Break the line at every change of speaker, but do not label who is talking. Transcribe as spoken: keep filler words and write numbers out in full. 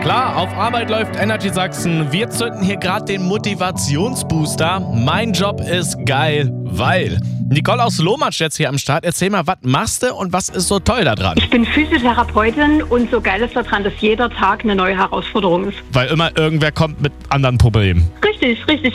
Klar, auf Arbeit läuft Energy Sachsen. Wir zünden hier gerade den Motivationsbooster. Mein Job ist geil, weil... Nicole aus Lomatsch jetzt hier am Start. Erzähl mal, was machst du und was ist so toll daran?
Ich bin Physiotherapeutin und so geil ist daran, dass jeder Tag eine neue Herausforderung ist.
Weil immer irgendwer kommt mit anderen Problemen.
Richtig, richtig.